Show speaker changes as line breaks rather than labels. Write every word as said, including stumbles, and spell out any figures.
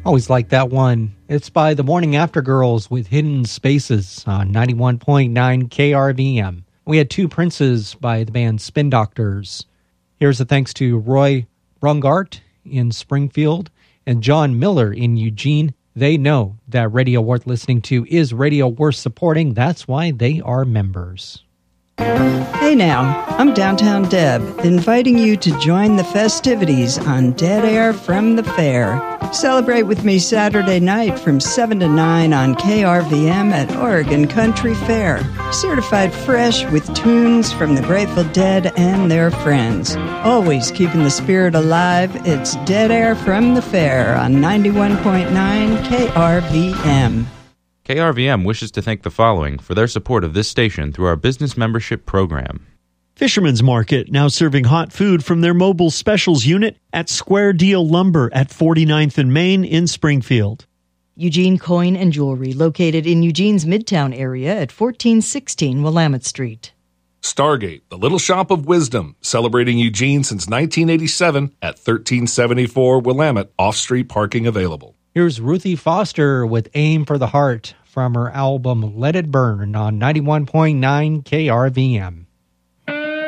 Always like that one. It's by the Morning After Girls with Hidden Spaces on ninety-one point nine K R V M. We had Two Princes by the band Spin Doctors. Here's a thanks to Roy Brungart in Springfield and John Miller in Eugene. They know that radio worth listening to is radio worth supporting. That's why they are members.
Hey now, I'm Downtown Deb, inviting you to join the festivities on Dead Air from the Fair. Celebrate with me Saturday night from seven to nine on K R V M at Oregon Country Fair. Certified fresh with tunes from the Grateful Dead and their friends. Always keeping the spirit alive, it's Dead Air from the Fair on ninety-one point nine K R V M.
K R V M wishes to thank the following for their support of this station through our business membership program.
Fisherman's Market, now serving hot food from their mobile specials unit at Square Deal Lumber at forty-ninth and Main in Springfield.
Eugene Coin and Jewelry, located in Eugene's Midtown area at fourteen sixteen Willamette Street.
Stargate, the Little Shop of Wisdom, celebrating Eugene since nineteen eighty-seven at thirteen seventy-four Willamette, off-street parking available.
Here's Ruthie Foster with Aim for the Heart from her album Let It Burn on ninety-one point nine K R V M.